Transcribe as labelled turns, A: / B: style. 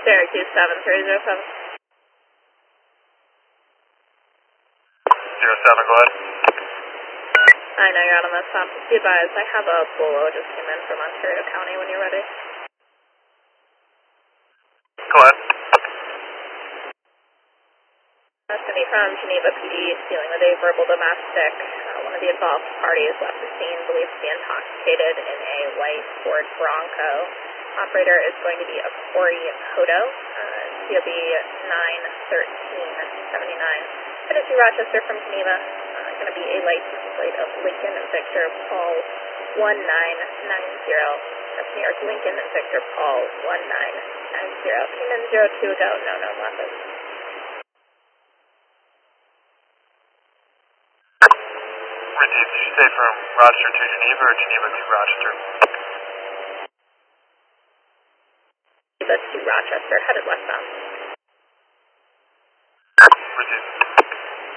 A: Syracuse 7307.
B: 07, go ahead.
A: I know you're out on this. Be advised, I have a Bolo just came in from Ontario County when you're ready.
B: Go ahead.
A: Cindy from Geneva PD dealing with a verbal domestic. One of the involved parties left the scene believed to be intoxicated in a white Ford Bronco. Operator is going to be a Corey Hodo, COB 91379. Headed to Rochester from Geneva. Going to be a license plate of Lincoln Victor Paul 1990. That's New York Lincoln Victor Paul 1990. Came in 02 ago, no known weapons.
B: Did you say from Rochester to Geneva or Geneva to Rochester?
A: Geneva to Rochester, headed westbound.
B: Received.